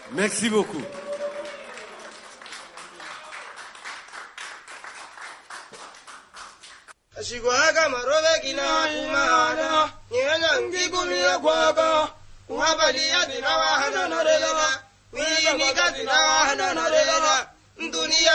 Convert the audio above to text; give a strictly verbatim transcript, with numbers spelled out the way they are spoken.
Merci beaucoup. Ashigwaga marobe kina kumana nyanya ngigumia kwaga wabali yadina wa hana narela wi ni kadina wa hana narela dunia